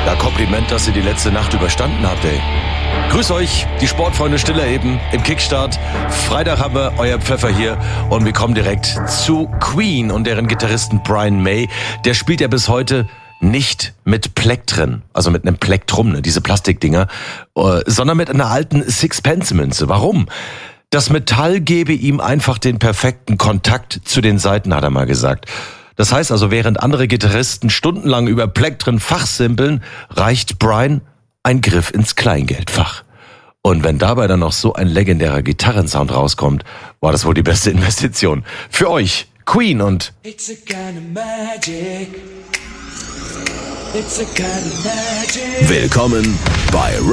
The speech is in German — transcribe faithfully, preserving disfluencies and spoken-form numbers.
Ja, Kompliment, dass ihr die letzte Nacht überstanden habt, ey. Grüß euch, die Sportfreunde Stiller eben im Kickstart. Freitag haben wir euer Pfeffer hier und wir kommen direkt zu Queen und deren Gitarristen Brian May. Der spielt ja bis heute nicht mit Plektren, also mit einem Plektrum, ne, diese Plastikdinger, äh, sondern mit einer alten Sixpence-Münze. Warum? Das Metall gebe ihm einfach den perfekten Kontakt zu den Saiten, hat er mal gesagt. Das heißt also, während andere Gitarristen stundenlang über Plektren fachsimpeln, reicht Brian ein Griff ins Kleingeldfach. Und wenn dabei dann noch so ein legendärer Gitarrensound rauskommt, war das wohl die beste Investition. Für euch, Queen und It's a kind of magic. It's a kind of magic. Willkommen bei